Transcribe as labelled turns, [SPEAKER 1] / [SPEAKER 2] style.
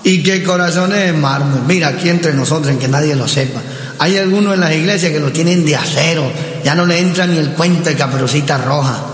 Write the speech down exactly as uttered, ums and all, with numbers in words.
[SPEAKER 1] Y que corazones de mármol. Mira, aquí entre nosotros, en que nadie lo sepa, hay algunos en las iglesias que los tienen de acero. Ya no le entra ni el cuento de Caperucita Roja.